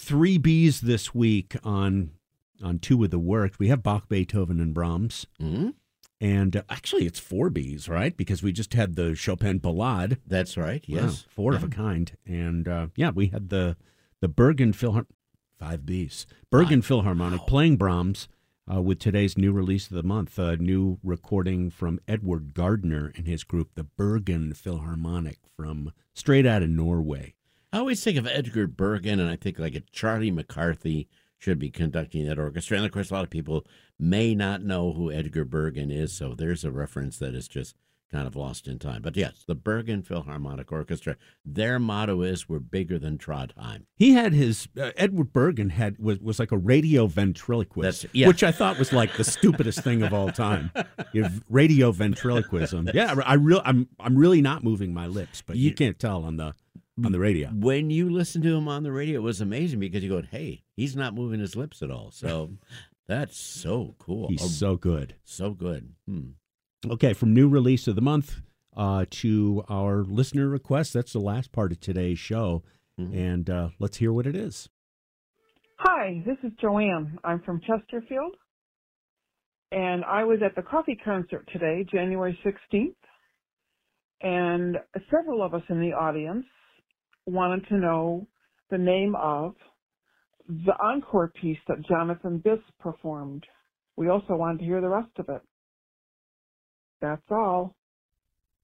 three Bs this week on two of the works. We have Bach, Beethoven, and Brahms. Mm-hmm. And actually, it's four Bs, right? Because we just had the Chopin Ballade. That's right, yes. Wow, four of a kind. And, we had the Bergen Philharmonic, five Bs. Bergen Philharmonic playing Brahms with today's new release of the month, a new recording from Edward Gardner and his group, the Bergen Philharmonic, from straight out of Norway. I always think of Edgar Bergen, and I think like a Charlie McCarthy should be conducting that orchestra. And, of course, a lot of people may not know who Edgar Bergen is, so there's a reference that is just kind of lost in time. But, yes, the Bergen Philharmonic Orchestra, their motto is, we're bigger than Trondheim. He had his, Edward Bergen was like a radio ventriloquist, which I thought was like the stupidest thing of all time. Radio ventriloquism. Yeah, I'm really not moving my lips, but you can't tell on the radio. When you listen to him on the radio, it was amazing because you go, hey, he's not moving his lips at all. So that's so cool. He's so good. So good. Okay, from new release of the month to our listener request, that's the last part of today's show. Mm-hmm. And let's hear what it is. Hi, this is Joanne. I'm from Chesterfield. And I was at the coffee concert today, January 16th. And several of us in the audience wanted to know the name of the encore piece that Jonathan Biss performed. We also wanted to hear the rest of it. That's all.